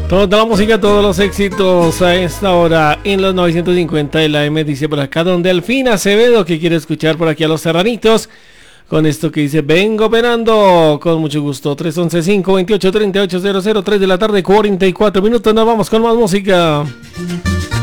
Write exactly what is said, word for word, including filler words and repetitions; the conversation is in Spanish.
Toda la música, todos los éxitos a esta hora en los novecientos cincuenta de la M, dice por acá don Delfín Acevedo, que quiere escuchar por aquí a los serranitos con esto que dice vengo operando con mucho gusto. Tres once cinco veintiocho treinta y ocho cero cero, tres de la tarde, cuarenta y cuatro minutos. Nos vamos con más música.